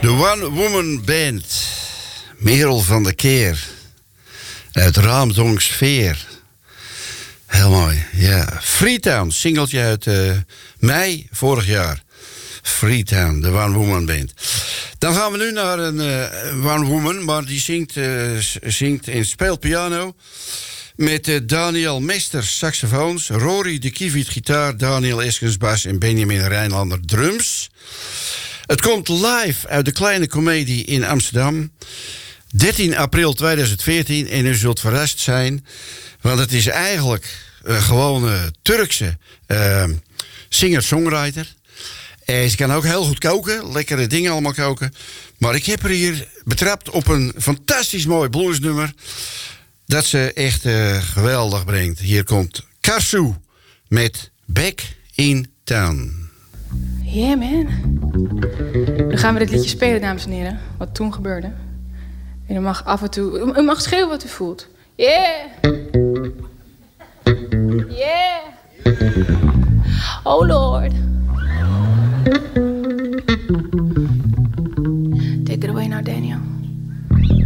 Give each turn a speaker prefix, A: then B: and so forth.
A: De One Woman Band. Merel van der Keer. Uit Raamsdonksveer. Heel mooi, ja. Freetown, singeltje uit mei vorig jaar. Freetown, de One Woman Band. Dan gaan we nu naar een One Woman, maar die zingt en speelt piano. Met Daniel Mester saxofoons, Rory de Kieviet gitaar, Daniel Eskens bas en Benjamin Rijnlander drums. Het komt live uit de Kleine Comedie in Amsterdam. 13 april 2014 en u zult verrast zijn, want het is eigenlijk een gewone Turkse singer-songwriter. Ze kan ook heel goed koken, lekkere dingen allemaal koken. Maar ik heb er hier betrapt op een fantastisch mooi bluesnummer dat ze echt geweldig brengt. Hier komt Karsu met Back in Town.
B: Yeah, man. Dan gaan we dit liedje spelen, dames en heren. Wat toen gebeurde. En u mag af en toe... U mag schreeuwen wat u voelt. Yeah! Yeah!